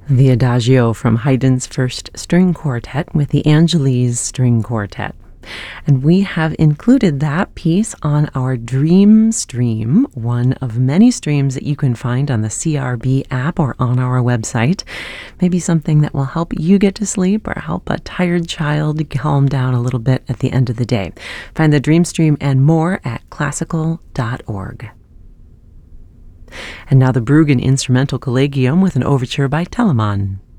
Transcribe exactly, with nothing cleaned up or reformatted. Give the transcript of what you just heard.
The Adagio from Haydn's First String Quartet with the Angeles String Quartet. And we have included that piece on our Dream Stream, one of many streams that you can find on the C R B app or on our website. Maybe something that will help you get to sleep or help a tired child calm down a little bit at the end of the day. Find the Dream Stream and more at classical dot org. And now the Bruggen Instrumental Collegium with an overture by Telemann.